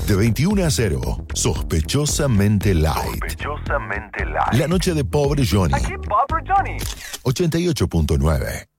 De 21 a 0, Sospechosamente Light. Sospechosamente light. La noche de Pobre Johnny. Aquí Pobre Johnny. 88.9.